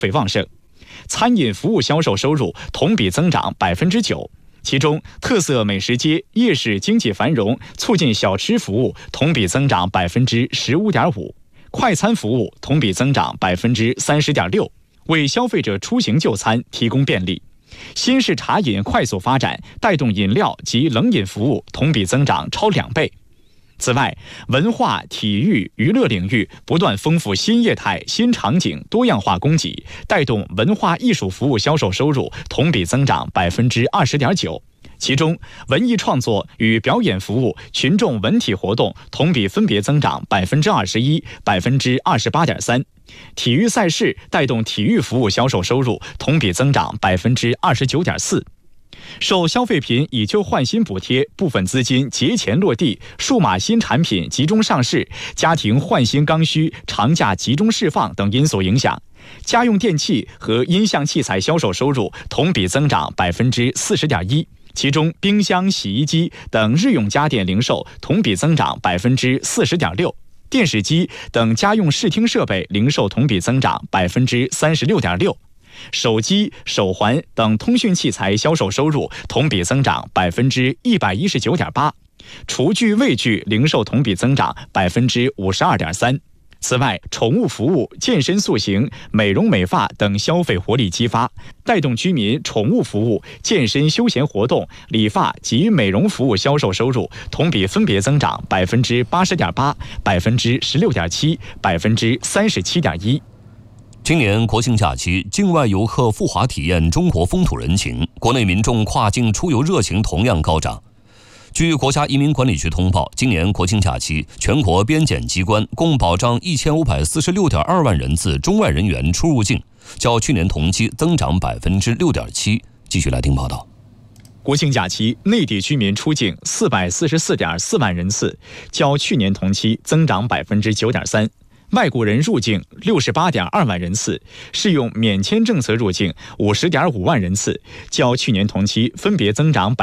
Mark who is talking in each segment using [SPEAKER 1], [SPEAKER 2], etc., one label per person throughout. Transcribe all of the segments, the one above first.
[SPEAKER 1] 费旺盛。餐饮服务销售收入同比增长9%，其中特色美食街、夜市经济繁荣，促进小吃服务同比增长15.5%，快餐服务同比增长30.6%，为消费者出行就餐提供便利。新式茶饮快速发展，带动饮料及冷饮服务同比增长超2倍。此外，文化、体育、娱乐领域不断丰富新业态、新场景，多样化供给，带动文化艺术服务销售收入同比增长20.9%。其中，文艺创作与表演服务、群众文体活动同比分别增长21%、28.3%。体育赛事带动体育服务销售收入同比增长29.4%。受消费品以旧换新补贴、部分资金节前落地、数码新产品集中上市、家庭换新刚需长假集中释放等因素影响，家用电器和音像器材销售收入同比增长40.1%，其中冰箱、洗衣机等日用家电零售同比增长40.6%，电视机等家用视听设备零售同比增长36.6%。手机、手环等通讯器材销售收入同比增长119.8%，厨具、卫具零售同比增长52.3%。此外，宠物服务、健身塑形、美容美发等消费活力激发，带动居民宠物服务、健身休闲活动、理发及美容服务销售收入同比分别增长80.8%、16.7%、37.1%。
[SPEAKER 2] 今年国庆假期，境外游客赴华体验中国风土人情，国内民众跨境出游热情同样高涨。据国家移民管理局通报，今年国庆假期，全国边检机关共保障1546.2万人次中外人员出入境，较去年同期增长6.7%。继续来听报道。
[SPEAKER 1] 国庆假期，内地居民出境444.4万人次，较去年同期增长9.3%。外国人入境68.2万人次，适用免签政策入境50.5万人次，较去年同期分别增长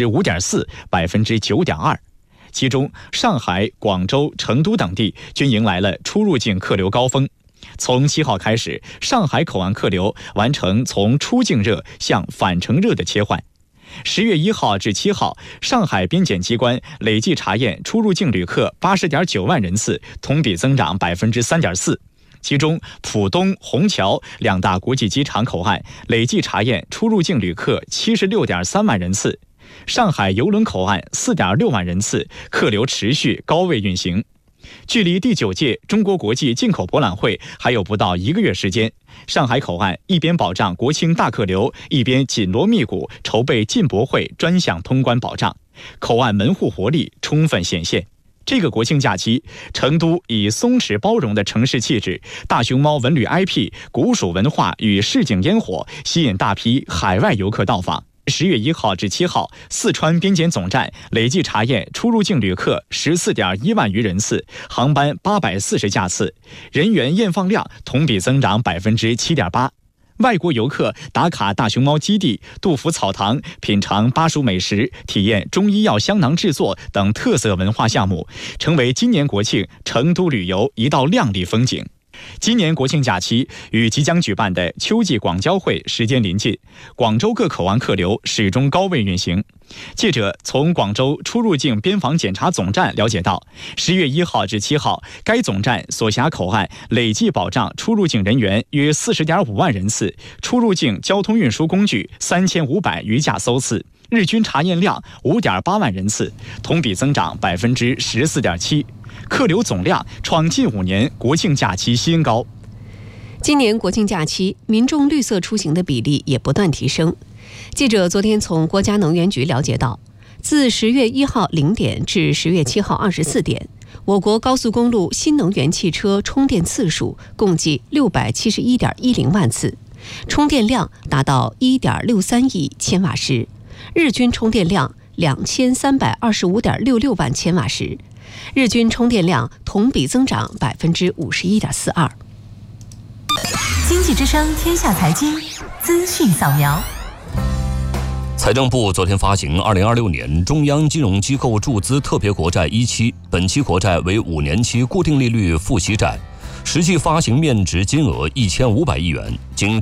[SPEAKER 1] 5.4%、9.2%。其中，上海、广州、成都等地均迎来了出入境客流高峰。从7号开始，上海口岸客流完成从出境热向返程热的切换。10月1号至7号，上海边检机关累计查验出入境旅客80.9万人次，同比增长3.4%。其中，浦东、虹桥两大国际机场口岸累计查验出入境旅客76.3万人次，上海邮轮口岸4.6万人次，客流持续高位运行。距离第9届中国国际进口博览会还有不到1个月时间，上海口岸一边保障国庆大客流，一边紧锣密鼓筹备进博会专项通关保障，口岸门户活力充分显现。这个国庆假期，成都以松弛包容的城市气质、大熊猫文旅 IP、古蜀文化与市井烟火，吸引大批海外游客到访。10月1号至7号，四川边检总站累计查验出入境旅客14.1万余人次，航班840架次，人员验放量同比增长7.8%。外国游客打卡大熊猫基地、杜甫草堂，品尝巴蜀美食，体验中医药香囊制作等特色文化项目，成为今年国庆成都旅游一道亮丽风景。今年国庆假期与即将举办的秋季广交会时间临近，广州各口岸客流始终高位运行。记者从广州出入境边防检查总站了解到，10月1号至7号，该总站所辖口岸累计保障出入境人员约40.5万人次，出入境交通运输工具3500余架搜次，日均查验量5.8万人次，同比增长14.7%。客流总量创近5年国庆假期新高。
[SPEAKER 3] 今年国庆假期，民众绿色出行的比例也不断提升。记者昨天从国家能源局了解到，自10月1号0点至10月7号24点，我国高速公路新能源汽车充电次数共计671.10万次，充电量达到1.63亿千瓦时，日均充电量2325.66万千瓦时，日均充电量同比增长51.42%。
[SPEAKER 4] 经济之声天下财经资讯扫描。
[SPEAKER 2] 财政部昨天发行2026年中央金融机构注资特别国债1期，本期国债为5年期固定利率付息债，实际发行面值金额1500亿元，经